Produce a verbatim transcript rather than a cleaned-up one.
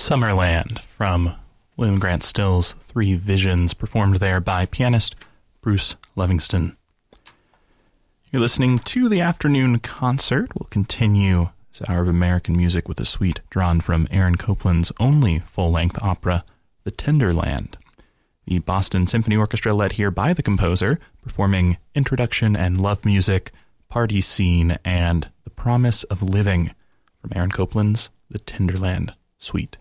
Summerland from William Grant Still's Three Visions, performed there by pianist Bruce Livingston. You're listening to the afternoon concert. We'll continue this hour of American music with a suite drawn from Aaron Copland's only full-length opera, The Tenderland. The Boston Symphony Orchestra, led here by the composer, performing Introduction and Love Music, Party Scene, and The Promise of Living from Aaron Copland's The Tenderland Suite.